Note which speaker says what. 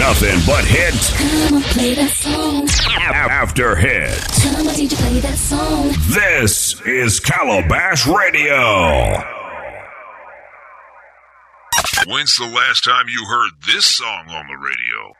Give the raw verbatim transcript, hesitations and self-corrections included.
Speaker 1: Nothing but hits.
Speaker 2: Come on, play that song.
Speaker 1: After hits.
Speaker 2: Come on, D J, play that song.
Speaker 1: This is Calabash Radio.
Speaker 3: When's the last time you heard this song on the radio?